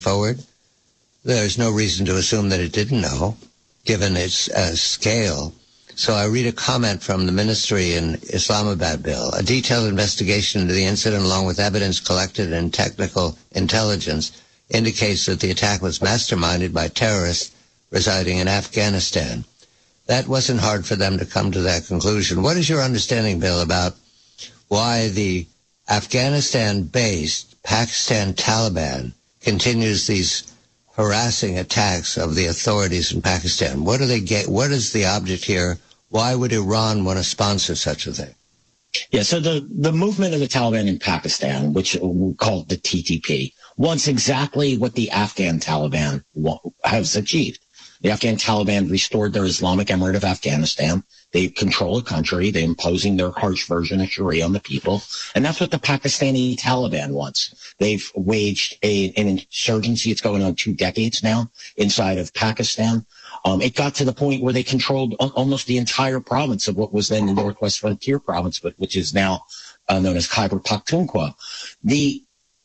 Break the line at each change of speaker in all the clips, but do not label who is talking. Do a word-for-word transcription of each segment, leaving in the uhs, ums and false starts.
forward. There's no reason to assume that it didn't know, given its uh, scale. So I read a comment from the ministry in Islamabad bill. A detailed investigation into the incident, along with evidence collected and technical intelligence, indicates that the attack was masterminded by terrorists residing in Afghanistan. That wasn't hard for them to come to that conclusion. What is your understanding, Bill, about why the Afghanistan-based Pakistan Taliban continues these harassing attacks of the authorities in Pakistan? What do they get? What is the object here? Why would Iran want to sponsor such a thing?
Yeah, so the, the movement of the Taliban in Pakistan, which we call the T T P, wants exactly what the Afghan Taliban has achieved. The Afghan Taliban restored their Islamic Emirate of Afghanistan. They control a country. They're imposing their harsh version of Sharia on the people. And that's what the Pakistani Taliban wants. They've waged a, an insurgency. It's going on two decades now inside of Pakistan. Um, it got to the point where they controlled almost the entire province of what was then the Northwest Frontier Province, but which is now uh, known as Khyber Pakhtunkhwa. The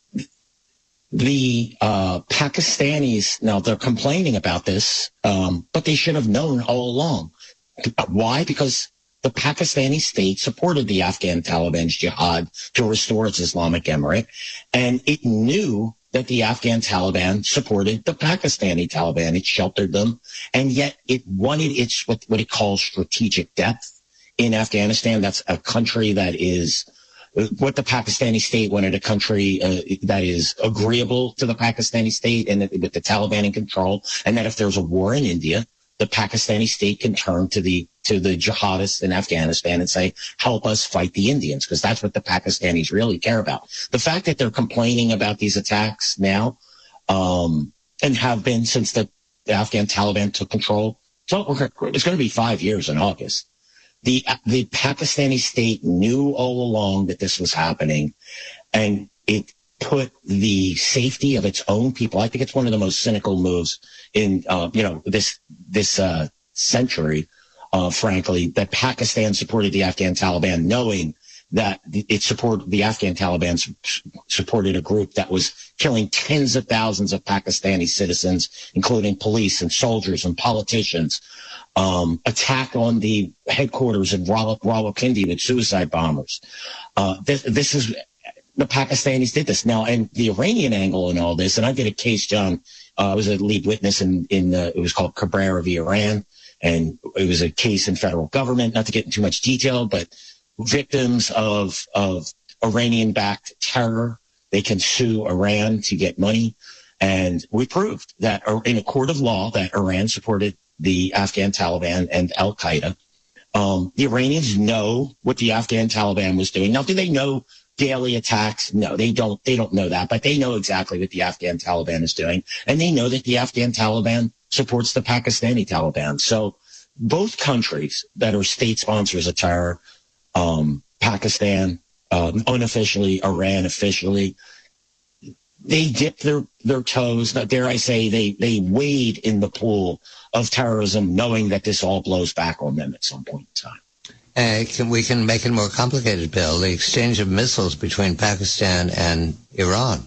The uh, Pakistanis, now they're complaining about this, um, but they should have known all along. Why? Because the Pakistani state supported the Afghan Taliban's jihad to restore its Islamic Emirate, and it knew that the Afghan Taliban supported the Pakistani Taliban. It sheltered them, and yet it wanted its what, what it calls strategic depth in Afghanistan. That's a country that is what the Pakistani state wanted, a country uh, that is agreeable to the Pakistani state and that, with the Taliban in control, and that if there's a war in India, the Pakistani state can turn to the to the jihadists in Afghanistan and say, help us fight the Indians, because that's what the Pakistanis really care about. The fact that they're complaining about these attacks now um, and have been since the, the Afghan Taliban took control, so it's going to be five years in August. The, the Pakistani state knew all along that this was happening, and it put the safety of its own people. I think it's one of the most cynical moves in, uh, you know, this, this, uh, century, uh, frankly, that Pakistan supported the Afghan Taliban, knowing that it supported the Afghan Taliban supported a group that was killing tens of thousands of Pakistani citizens, including police and soldiers and politicians. Um, attack on the headquarters in Rawal- Rawalpindi with suicide bombers. Uh, this, this is, the Pakistanis did this. Now, and the Iranian angle in all this, and I did a case, John, uh, I was a lead witness in, in uh, it was called Cabrera v. Iran, and it was a case in federal government, not to get into too much detail, but victims of, of Iranian-backed terror, they can sue Iran to get money. And we proved that in a court of law that Iran supported the Afghan Taliban and Al-Qaeda. Um, the Iranians know what the Afghan Taliban was doing. Now, do they know daily attacks? No, they don't. They don't know that, but they know exactly what the Afghan Taliban is doing. And they know that the Afghan Taliban supports the Pakistani Taliban. So both countries that are state sponsors of terror, um, Pakistan, um, unofficially, Iran officially, they dip their, their toes, dare I say, they, they wade in the pool of terrorism, knowing that this all blows back on them at some point in time.
Uh, can, we can make it more complicated, Bill. The exchange of missiles between Pakistan and Iran,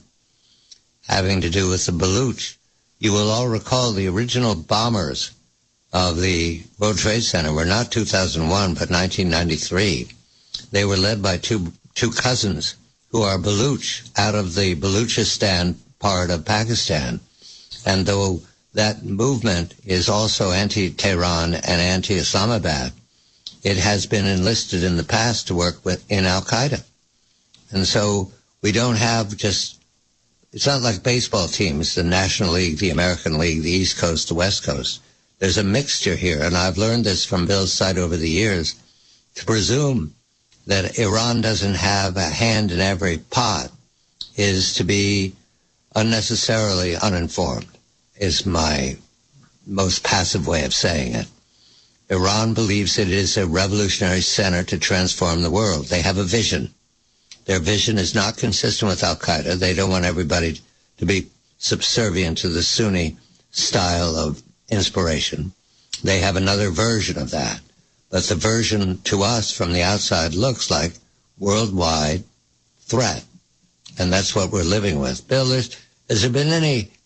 having to do with the Baluch. You will all recall the original bombers of the World Trade Center were not two thousand one, but nineteen ninety-three. They were led by two two cousins who are Baluch, out of the Baluchistan part of Pakistan. And though that movement is also anti-Tehran and anti-Islamabad, it has been enlisted in the past to work with in Al-Qaeda. And so we don't have just, it's not like baseball teams, the National League, the American League, the East Coast, the West Coast. There's a mixture here, and I've learned this from Bill's side over the years, to presume that Iran doesn't have a hand in every pot is to be unnecessarily uninformed, is my most passive way of saying it. Iran believes it is a revolutionary center to transform the world. They have a vision. Their vision is not consistent with Al-Qaeda. They don't want everybody to be subservient to the Sunni style of inspiration. They have another version of that. But the version to us from the outside looks like worldwide threat. And that's what we're living with. Bill, there's, has there been any